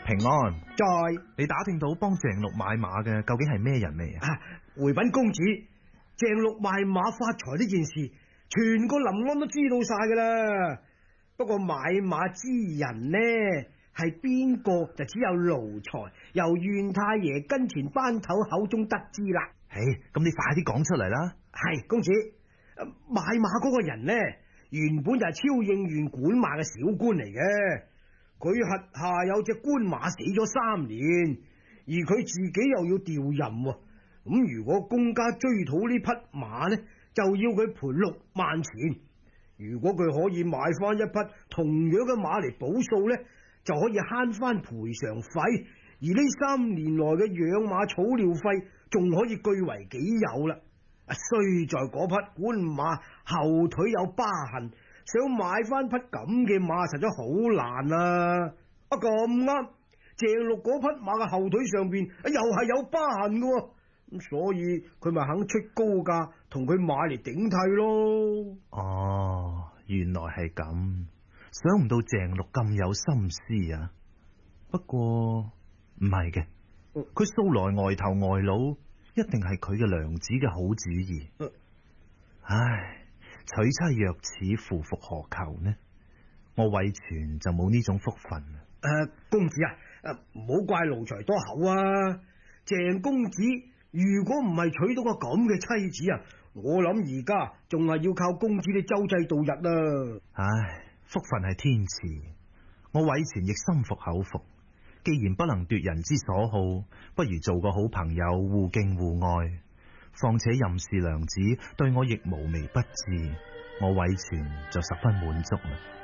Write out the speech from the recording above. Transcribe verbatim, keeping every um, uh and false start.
平安。 在你打聽到幫鄭六買馬嘅究竟係咩人未啊？ 回稟公子，鄭六賣馬發財呢件事，全個臨安都知道晒噶啦。不過買馬之人呢，係邊個就只有奴才由袁太爺跟前班頭口中得知啦。 唉，咁你快啲講出嚟啦。 係公子，買馬嗰個人呢，原本就係超應縣管馬嘅小官嚟嘅。佢轄下有隻官馬死咗三年，而佢自己又要調任，咁如果公家追討呢匹馬呢，就要佢賠六萬錢。如果佢可以買翻一匹同樣嘅馬嚟補數呢，就可以慳翻賠償費，而呢三年來嘅養馬草料費仲可以據為己有啦。衰在嗰匹官馬後腿有疤痕，想買翻匹咁嘅馬實在好難啊！啊咁啱，鄭六嗰匹馬嘅後腿上邊又係有疤痕嘅，咁所以佢咪肯出高價同佢買嚟頂替咯。 哦，原來係咁，想唔到鄭六咁有心思啊！不過唔係嘅，佢素來外頭外佬，一定係佢嘅娘子嘅好主意。嗯、唉。娶妻若此，夫復何求呢？我韋全就冇呢種福分。誒、 呃，公子啊，唔好怪奴才多口啊！鄭公子如果唔係娶到個咁嘅妻子啊，我諗而家仲係要靠公子你周濟度日啊！ 唉，福分係天賜，我韋全亦心服口服。既然不能奪人之所好，不如做個好朋友，互敬互愛。況且任氏娘子對我亦無微不至，我韋全就十分滿足啦。